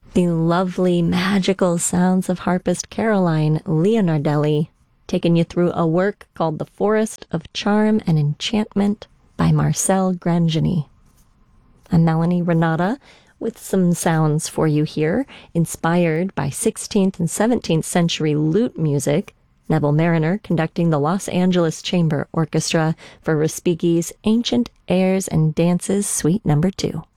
The lovely, magical sounds of harpist Caroline Leonardelli, taking you through a work called The Forest of Charm and Enchantment by Marcel Grangeny. I'm Melanie Renata with some sounds for you here, inspired by 16th and 17th century lute music. Neville Mariner conducting the Los Angeles Chamber Orchestra for Respighi's Ancient Airs and Dances Suite No. 2.